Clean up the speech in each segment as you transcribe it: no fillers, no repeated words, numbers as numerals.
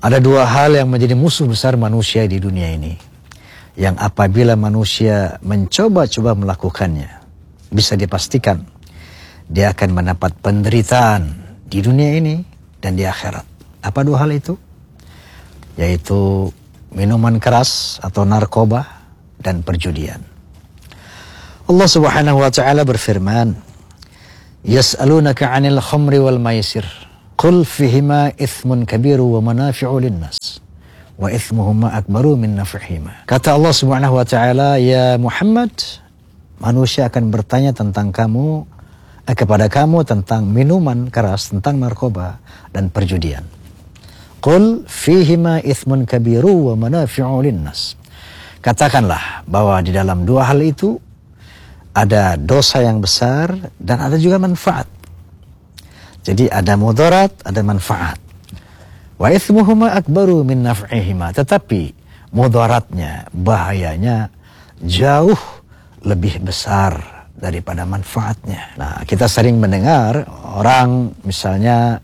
Ada dua hal yang menjadi musuh besar manusia di dunia ini, yang apabila manusia mencoba-coba melakukannya, bisa dipastikan dia akan mendapat penderitaan di dunia ini dan di akhirat. Apa dua hal itu? Yaitu minuman keras atau narkoba dan perjudian. Allah Subhanahu wa taala berfirman, "Yas'alunaka 'anil khamri wal maisir, qul fihima ithmun kabiru wa manafi'u linnas, wa ithmuhuma akbaru min naf'ihima." Kata Allah Subhanahu wa taala, "Ya Muhammad, manusia akan bertanya tentang kamu, kepada kamu tentang minuman keras, tentang narkoba dan perjudian. Qul fihima ithmun kabiru wa manafi'u linnas." Katakanlah bahwa di dalam dua hal itu ada dosa yang besar dan ada juga manfaat. Jadi ada mudarat, ada manfaat. Wa ithmuhuma akbaru min naf'ihima. Tetapi mudaratnya, bahayanya jauh lebih besar daripada manfaatnya. Nah, kita sering mendengar orang misalnya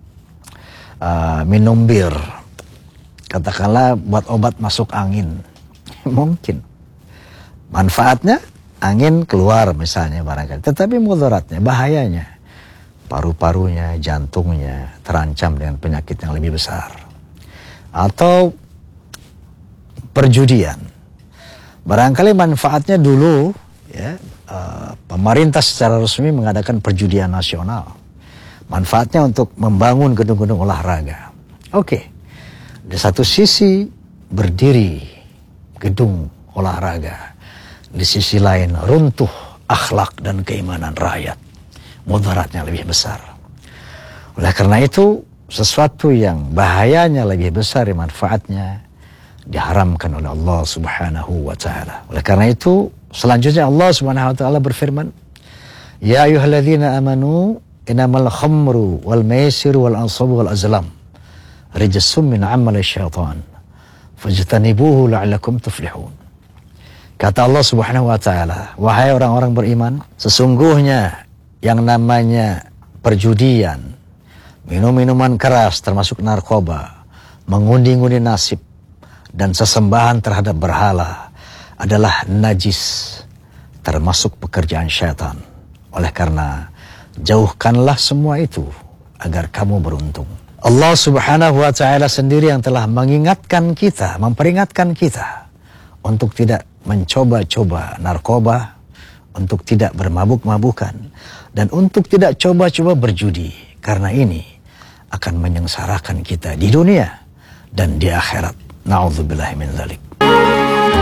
minum bir, katakanlah buat obat masuk angin. Mungkin manfaatnya angin keluar misalnya barangkali, tetapi mudaratnya, bahayanya, paru-parunya, jantungnya terancam dengan penyakit yang lebih besar. Atau perjudian, barangkali manfaatnya dulu ya, pemerintah secara resmi mengadakan perjudian nasional. Manfaatnya untuk membangun gedung-gedung olahraga. Oke, di satu sisi berdiri gedung olahraga, di sisi lain runtuh akhlak dan keimanan rakyat. Mudaratnya lebih besar. Oleh karena itu, sesuatu yang bahayanya lebih besar dari manfaatnya diharamkan oleh Allah Subhanahu wa taala. Oleh karena itu, selanjutnya Allah Subhanahu wa taala berfirman, "Ya ayyuhalladzina amanu innamal khamru wal maisiru wal ansabu wal azlam rijsum min 'amali syaitan fajtanibuhu la'allakum tuflihun." Kata Allah Subhanahu wa taala, wahai orang-orang beriman, sesungguhnya yang namanya perjudian, minum-minuman keras termasuk narkoba, mengundi-ngundi nasib dan sesembahan terhadap berhala adalah najis, termasuk pekerjaan syaitan. Oleh karena jauhkanlah semua itu agar kamu beruntung. Allah Subhanahu wa taala sendiri yang telah mengingatkan kita, memperingatkan kita untuk tidak mencoba-coba narkoba, untuk tidak bermabuk-mabukan, dan untuk tidak coba-coba berjudi. Karena ini akan menyengsarakan kita di dunia dan di akhirat. Na'udzubillahi min dzalik.